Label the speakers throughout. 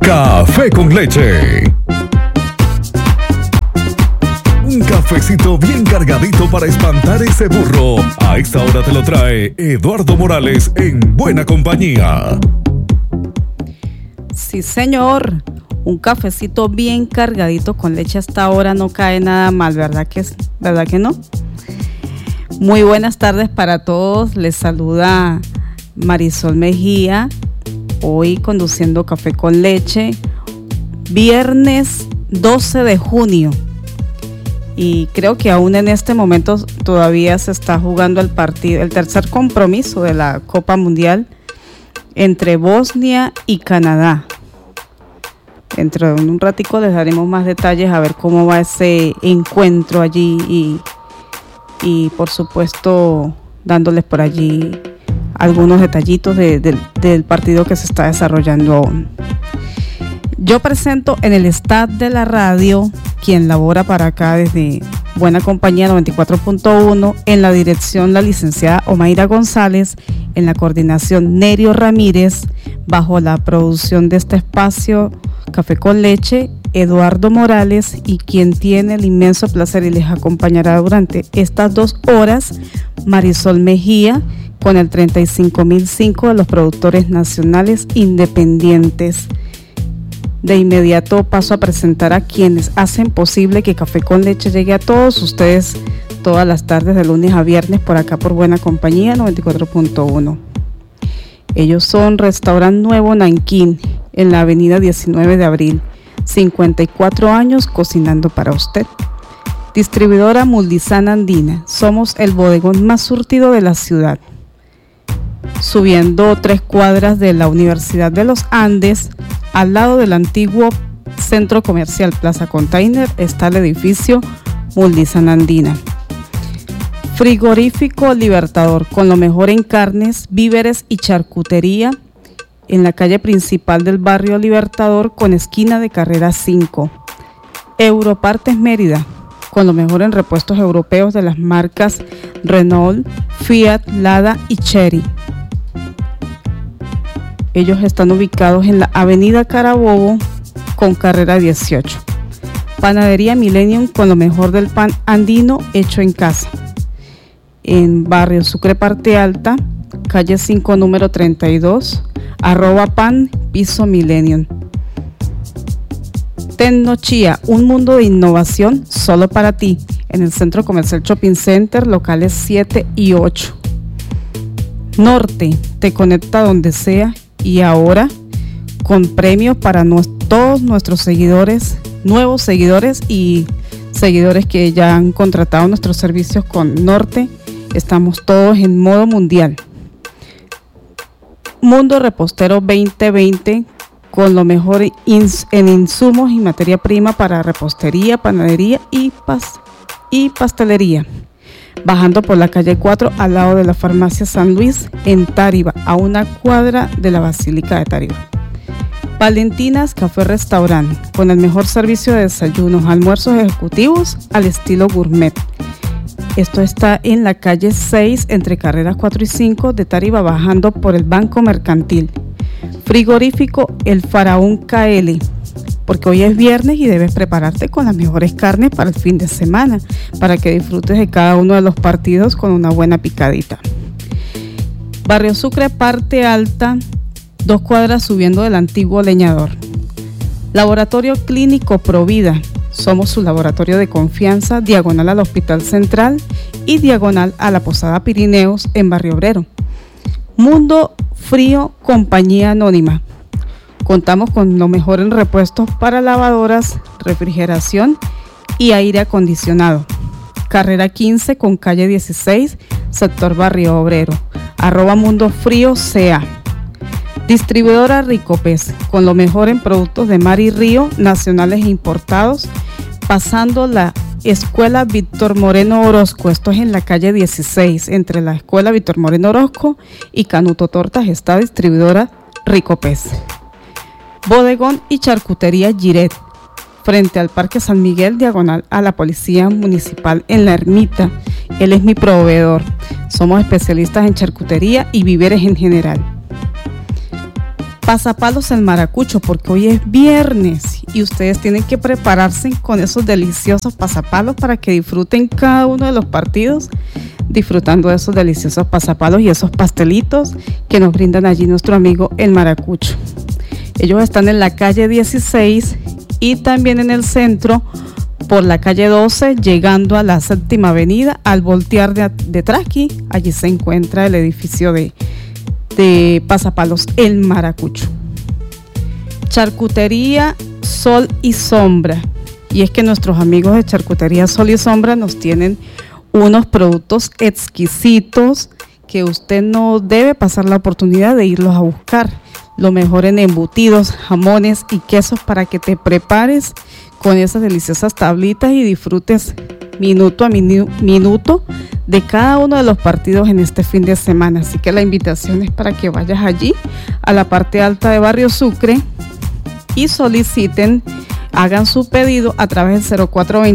Speaker 1: Café con Leche. Un cafecito bien cargadito para espantar ese burro. A esta hora te lo trae Eduardo Morales en Buena Compañía.
Speaker 2: Sí, señor. Un cafecito bien cargadito con leche hasta ahora no cae nada mal, ¿verdad que no? Muy buenas tardes para todos. Les saluda Marisol Mejía, hoy conduciendo Café con Leche, viernes 12 de junio. Y creo que aún en este momento todavía se está jugando el tercer compromiso de la Copa Mundial entre Bosnia y Canadá. Dentro de un ratico les daremos más detalles a ver cómo va ese encuentro allí y por supuesto dándoles por allí algunos detallitos del partido que se está desarrollando aún. Yo presento en el staff de la radio, quien labora para acá desde Buena Compañía 94.1, en la dirección la licenciada Omaira González, en la coordinación Nerio Ramírez, bajo la producción de este espacio Café con Leche, Eduardo Morales, y quien tiene el inmenso placer y les acompañará durante estas 2 horas, Marisol Mejía, con el 35.005 de los productores nacionales independientes. De inmediato paso a presentar a quienes hacen posible que Café con Leche llegue a todos ustedes todas las tardes de lunes a viernes por acá por Buena Compañía 94.1. Ellos son Restaurant Nuevo Nanquín, en la avenida 19 de abril, 54 años cocinando para usted. Distribuidora Muldizana Andina, somos el bodegón más surtido de la ciudad. Subiendo 3 cuadras de la Universidad de los Andes, al lado del antiguo Centro Comercial Plaza Container, está el edificio Muldizana Andina. Frigorífico Libertador, con lo mejor en carnes, víveres y charcutería, en la calle principal del barrio Libertador, con esquina de Carrera 5. Europartes Mérida, con lo mejor en repuestos europeos de las marcas Renault, Fiat, Lada y Chery. Ellos están ubicados en la avenida Carabobo con Carrera 18. Panadería Millennium, con lo mejor del pan andino hecho en casa. En barrio Sucre Parte Alta, calle 5, número 32, @pan, piso Millennium. Tecnochía, un mundo de innovación solo para ti, en el Centro Comercial Shopping Center, locales 7 y 8. Norte, te conecta donde sea, y ahora con premios para todos nuestros seguidores, nuevos seguidores y seguidores que ya han contratado nuestros servicios con Norte. Estamos todos en modo mundial. Mundo Repostero 2020, con lo mejor en insumos y materia prima para repostería, panadería y pastelería. Bajando por la calle 4, al lado de la farmacia San Luis, en Táriba, a 1 cuadra de la Basílica de Táriba. Valentinas Café Restaurant, con el mejor servicio de desayunos, almuerzos ejecutivos al estilo gourmet. Esto está en la calle 6, entre carreras 4 y 5 de Táriba, bajando por el Banco Mercantil. Frigorífico El Faraón KL, porque hoy es viernes y debes prepararte con las mejores carnes para el fin de semana, para que disfrutes de cada uno de los partidos con una buena picadita. Barrio Sucre Parte Alta, 2 cuadras subiendo del antiguo leñador. Laboratorio Clínico Provida, somos su laboratorio de confianza, diagonal al Hospital Central y diagonal a la Posada Pirineos en Barrio Obrero. Mundo Frío Compañía Anónima, contamos con lo mejor en repuestos para lavadoras, refrigeración y aire acondicionado. Carrera 15 con calle 16, sector Barrio Obrero, @Mundo Frío CA. Distribuidora Ricopez, con lo mejor en productos de mar y río, nacionales e importados, pasando la Escuela Víctor Moreno Orozco. Esto es en la calle 16, entre la Escuela Víctor Moreno Orozco y Canuto Tortas, está distribuidora Ricopez. Bodegón y charcutería Giret, frente al Parque San Miguel, diagonal a la Policía Municipal en La Ermita. Él es mi proveedor. Somos especialistas en charcutería y víveres en general. Pasapalos el Maracucho, porque hoy es viernes y ustedes tienen que prepararse con esos deliciosos pasapalos para que disfruten cada uno de los partidos, disfrutando de esos deliciosos pasapalos y esos pastelitos que nos brindan allí nuestro amigo el Maracucho. Ellos están en la calle 16 y también en el centro por la calle 12, llegando a la Séptima Avenida, al voltear de Traqui, allí se encuentra el edificio de Pasapalos el Maracucho. Charcutería Sol y Sombra. Y es que nuestros amigos de Charcutería Sol y Sombra nos tienen unos productos exquisitos que usted no debe pasar la oportunidad de irlos a buscar. Lo mejor en embutidos, jamones y quesos para que te prepares con esas deliciosas tablitas y disfrutes minuto a minuto de cada uno de los partidos en este fin de semana. Así que la invitación es para que vayas allí a la parte alta de Barrio Sucre y soliciten, hagan su pedido a través del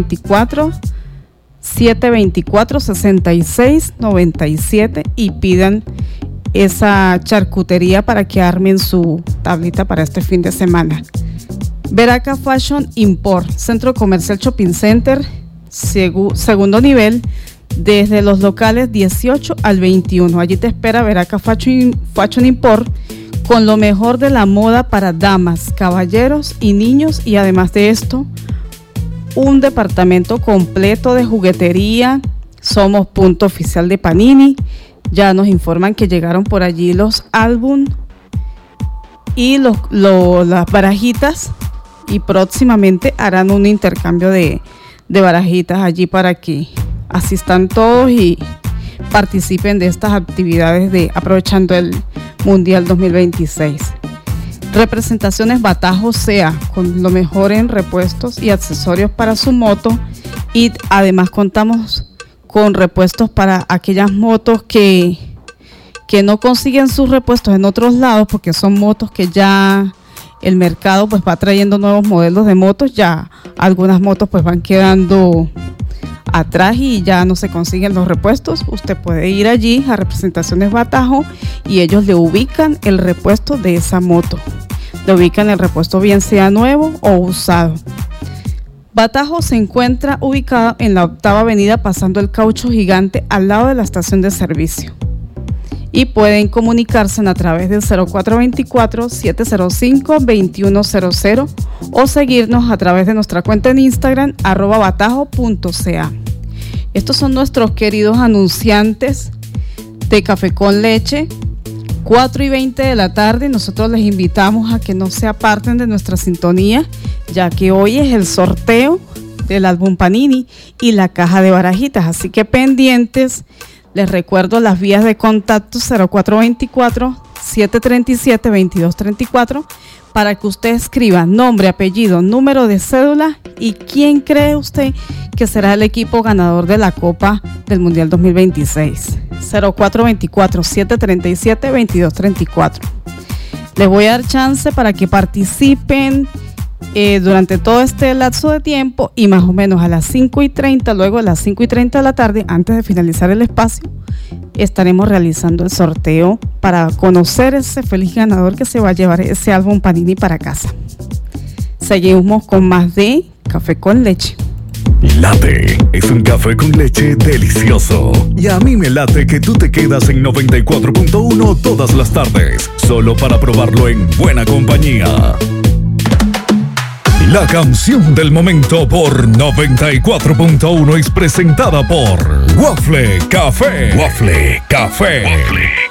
Speaker 2: 0424-724-6697 y pidan esa charcutería para que armen su tablita para este fin de semana. Veraca Fashion Import, Centro Comercial Shopping Center, segundo nivel, desde los locales 18 al 21. Allí te espera Veraca Fashion Import con lo mejor de la moda para damas, caballeros y niños, y además de esto, un departamento completo de juguetería. Somos punto oficial de Panini. Ya nos informan que llegaron por allí los álbum y las barajitas, y próximamente harán un intercambio de barajitas allí para que asistan todos y participen de estas actividades aprovechando el Mundial 2026. Representaciones Batajo SEA, con lo mejor en repuestos y accesorios para su moto, y además contamos con repuestos para aquellas motos que no consiguen sus repuestos en otros lados, porque son motos que ya el mercado pues va trayendo nuevos modelos de motos. Ya algunas motos pues van quedando atrás y ya no se consiguen los repuestos. Usted puede ir allí a Representaciones Batajo y ellos le ubican el repuesto de esa moto. Le ubican el repuesto bien sea nuevo o usado. Batajo se encuentra ubicado en la 8ª Avenida, pasando el Caucho Gigante, al lado de la estación de servicio. Y pueden comunicarse a través del 0424-705-2100 o seguirnos a través de nuestra cuenta en Instagram, @batajo.ca. Estos son nuestros queridos anunciantes de Café con Leche. 4:20 de la tarde, nosotros les invitamos a que no se aparten de nuestra sintonía, ya que hoy es el sorteo del álbum Panini y la caja de barajitas, así que pendientes. Les recuerdo las vías de contacto: 0424-737-2234 para que usted escriba nombre, apellido, número de cédula y quién cree usted que será el equipo ganador de la Copa del Mundial 2026. 0424-737-2234. Les voy a dar chance para que participen durante todo este lapso de tiempo, y más o menos a las 5:30, luego a las 5:30 de la tarde, antes de finalizar el espacio, estaremos realizando el sorteo para conocer ese feliz ganador que se va a llevar ese álbum Panini para casa. Seguimos con más de Café con Leche.
Speaker 1: Late es un café con leche delicioso. Y a mí me late que tú te quedas en 94.1 todas las tardes, solo para probarlo en buena compañía. La canción del momento por 94.1 es presentada por Waffle Café. Waffle Café. Waffle